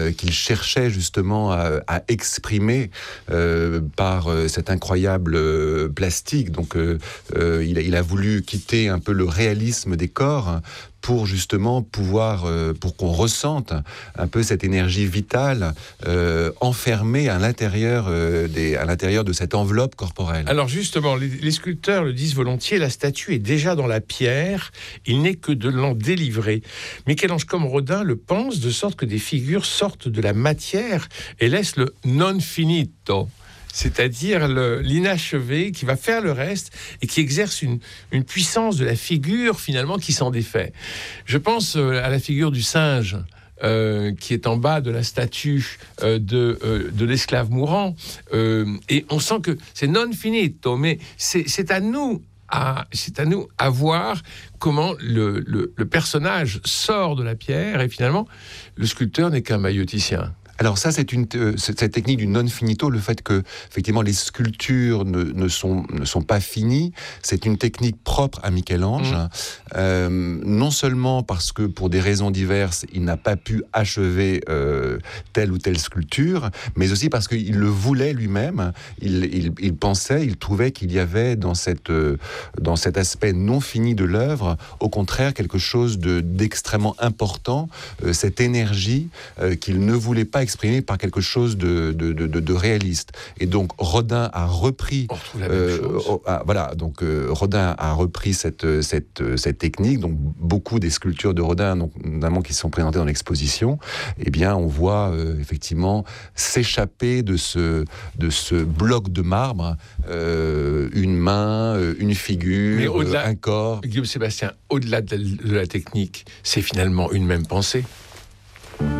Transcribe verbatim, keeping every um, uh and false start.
euh, qu'il cherchait justement à, à exprimer euh, par euh, cet incroyable euh, plastique. Donc euh, euh, il, a, il a voulu quitter un peu le réalisme des corps pour justement pouvoir, euh, pour qu'on ressente un peu cette énergie vitale euh, enfermée à l'intérieur, euh, des, à l'intérieur de cette enveloppe corporelle. Alors justement, les, les sculpteurs le disent volontiers, la statue est déjà dans la pierre, il n'est que de l'en délivrer. Michel-Ange comme Rodin le pense, de sorte que des figures sortent de la matière et laissent le non finito, c'est-à-dire le, l'inachevé qui va faire le reste et qui exerce une, une puissance de la figure finalement qui s'en défait. Je pense euh, à la figure du singe euh, qui est en bas de la statue euh, de, euh, de l'esclave mourant euh, et on sent que c'est non finito, mais c'est, c'est à nous À, c'est à nous à voir comment le, le, le personnage sort de la pierre et finalement le sculpteur n'est qu'un mailloticien. Alors ça, c'est une euh, cette technique du non finito, le fait que effectivement les sculptures ne, ne sont ne sont pas finies, c'est une technique propre à Michel-Ange. Mmh. Euh, non seulement parce que pour des raisons diverses, il n'a pas pu achever euh, telle ou telle sculpture, mais aussi parce qu'il le voulait lui-même. Il, il, il pensait, il trouvait qu'il y avait dans cette euh, dans cet aspect non fini de l'œuvre, au contraire quelque chose de d'extrêmement important, euh, cette énergie euh, qu'il ne voulait pas exprimé par quelque chose de, de, de, de réaliste. Et donc Rodin a repris, euh, oh, ah, voilà, donc euh, Rodin a repris cette, cette, cette technique. Donc beaucoup des sculptures de Rodin, donc, notamment qui sont présentées dans l'exposition, eh bien on voit euh, effectivement s'échapper de ce, de ce bloc de marbre euh, une main, euh, une figure, Mais au-delà, un corps. Guillaume Sébastien, au-delà de la, de la technique, c'est finalement une même pensée.